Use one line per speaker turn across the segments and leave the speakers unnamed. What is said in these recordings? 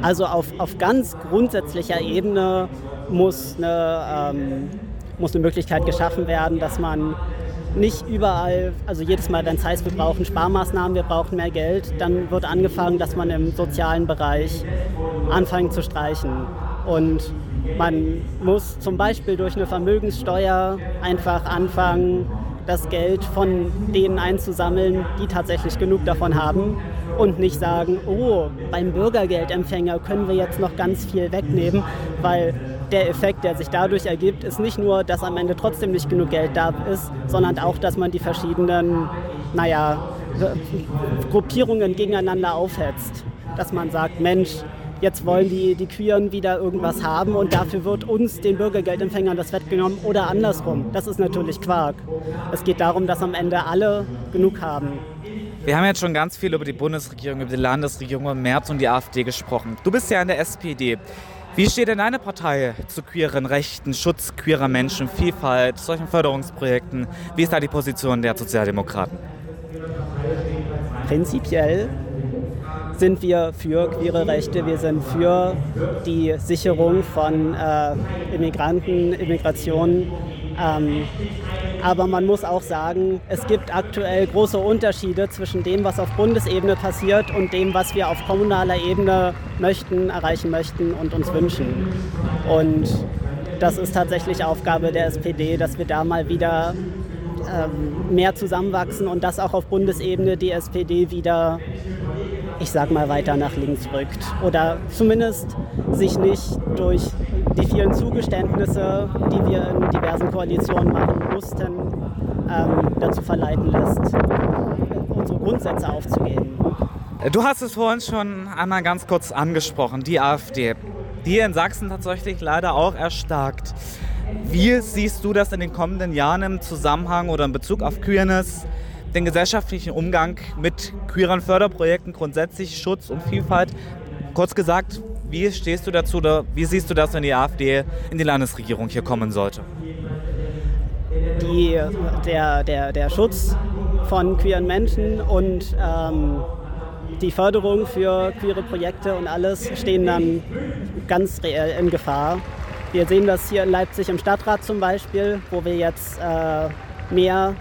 Also auf ganz grundsätzlicher Ebene muss eine Möglichkeit geschaffen werden, dass man nicht überall, also jedes Mal, wenn es heißt, wir brauchen Sparmaßnahmen, wir brauchen mehr Geld, dann wird angefangen, dass man im sozialen Bereich anfängt zu streichen. Und man muss zum Beispiel durch eine Vermögenssteuer einfach anfangen, das Geld von denen einzusammeln, die tatsächlich genug davon haben und nicht sagen, oh, beim Bürgergeldempfänger können wir jetzt noch ganz viel wegnehmen, weil der Effekt, der sich dadurch ergibt, ist nicht nur, dass am Ende trotzdem nicht genug Geld da ist, sondern auch, dass man die verschiedenen, Gruppierungen gegeneinander aufhetzt. Dass man sagt, Mensch, jetzt wollen die Queeren wieder irgendwas haben und dafür wird uns, den Bürgergeldempfängern, das weggenommen oder andersrum. Das ist natürlich Quark. Es geht darum, dass am Ende alle genug haben.
Wir haben jetzt schon ganz viel über die Bundesregierung, über die Landesregierung, über Merz und die AfD gesprochen. Du bist ja in der SPD. Wie steht denn deine Partei zu queeren Rechten, Schutz queerer Menschen, Vielfalt, solchen Förderungsprojekten? Wie ist da die Position der Sozialdemokraten?
Prinzipiell sind wir für queere Rechte, wir sind für die Sicherung von Immigranten, Immigration. Aber man muss auch sagen, es gibt aktuell große Unterschiede zwischen dem, was auf Bundesebene passiert und dem, was wir auf kommunaler Ebene erreichen möchten und uns wünschen. Und das ist tatsächlich Aufgabe der SPD, dass wir da mal wieder mehr zusammenwachsen und dass auch auf Bundesebene die SPD wieder, ich sag mal, weiter nach links rückt. Oder zumindest sich nicht durch die vielen Zugeständnisse, die wir in diversen Koalitionen machen mussten, dazu verleiten lässt, unsere Grundsätze aufzugeben.
Du hast es vorhin schon einmal ganz kurz angesprochen, die AfD, die in Sachsen tatsächlich leider auch erstarkt. Wie siehst du das in den kommenden Jahren im Zusammenhang oder in Bezug auf Queerness, den gesellschaftlichen Umgang mit queeren Förderprojekten, grundsätzlich Schutz und Vielfalt? Kurz gesagt, wie stehst du dazu oder wie siehst du das, wenn die AfD in die Landesregierung hier kommen sollte?
Der Schutz von queeren Menschen und die Förderung für queere Projekte und alles stehen dann ganz reell in Gefahr. Wir sehen das hier in Leipzig im Stadtrat zum Beispiel, wo wir jetzt mehr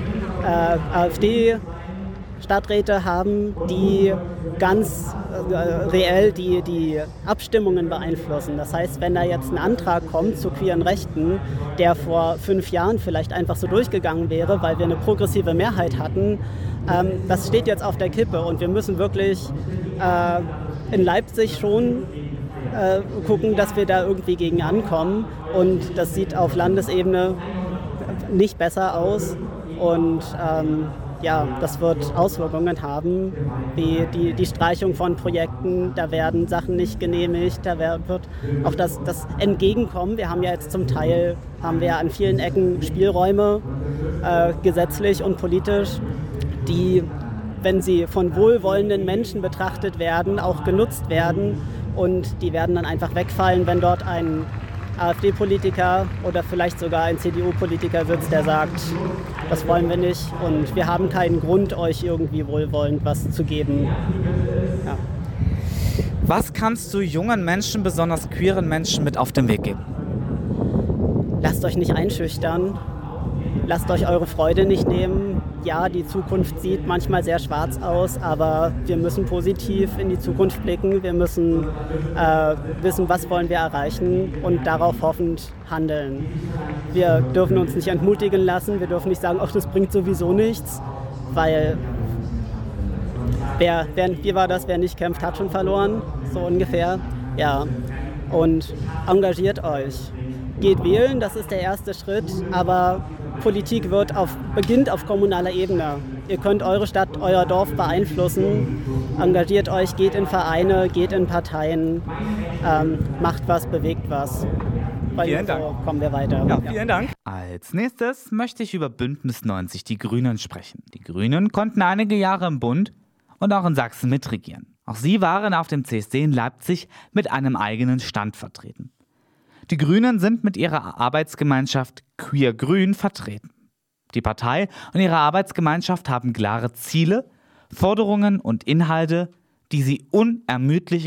AfD-Stadträte haben, die ganz reell die Abstimmungen beeinflussen. Das heißt, wenn da jetzt ein Antrag kommt zu queeren Rechten, der vor 5 Jahren vielleicht einfach so durchgegangen wäre, weil wir eine progressive Mehrheit hatten, das steht jetzt auf der Kippe und wir müssen wirklich in Leipzig schon gucken, dass wir da irgendwie gegen ankommen und das sieht auf Landesebene nicht besser aus und das wird Auswirkungen haben, wie die Streichung von Projekten, da werden Sachen nicht genehmigt, da wird auch das Entgegenkommen. Wir haben ja jetzt zum Teil an vielen Ecken Spielräume, gesetzlich und politisch, die, wenn sie von wohlwollenden Menschen betrachtet werden, auch genutzt werden und die werden dann einfach wegfallen, wenn dort ein AfD-Politiker oder vielleicht sogar ein CDU-Politiker sitzt, der sagt, das wollen wir nicht und wir haben keinen Grund, euch irgendwie wohlwollend was zu geben. Ja.
Was kannst du jungen Menschen, besonders queeren Menschen, mit auf den Weg geben?
Lasst euch nicht einschüchtern, lasst euch eure Freude nicht nehmen. Ja, die Zukunft sieht manchmal sehr schwarz aus, aber wir müssen positiv in die Zukunft blicken. Wir müssen wissen, was wollen wir erreichen und darauf hoffend handeln. Wir dürfen uns nicht entmutigen lassen, wir dürfen nicht sagen, ach, das bringt sowieso nichts, weil wie war das, wer nicht kämpft, hat schon verloren, so ungefähr. Ja, und engagiert euch. Geht wählen, das ist der erste Schritt, aber Politik beginnt auf kommunaler Ebene. Ihr könnt eure Stadt, euer Dorf beeinflussen. Engagiert euch, geht in Vereine, geht in Parteien, macht was, bewegt was.
Vielen Dank.
So kommen wir weiter.
Ja, vielen Dank. Als nächstes möchte ich über Bündnis 90, die Grünen, sprechen. Die Grünen konnten einige Jahre im Bund und auch in Sachsen mitregieren. Auch sie waren auf dem CSD in Leipzig mit einem eigenen Stand vertreten. Die Grünen sind mit ihrer Arbeitsgemeinschaft Queer Grün vertreten. Die Partei und ihre Arbeitsgemeinschaft haben klare Ziele, Forderungen und Inhalte, die sie unermüdlich